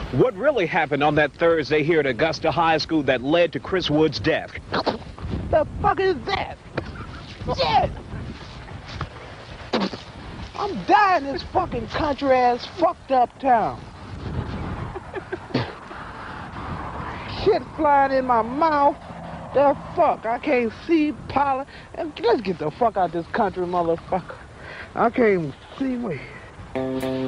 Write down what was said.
What really happened on that Thursday here at Augusta High School that led to Chris Wood's death? The fuck is that? Shit! I'm dying in this fucking country-ass fucked up town. Shit flying in my mouth. The fuck? I can't see pollen. Let's get the fuck out of this country, motherfucker. I can't even see me.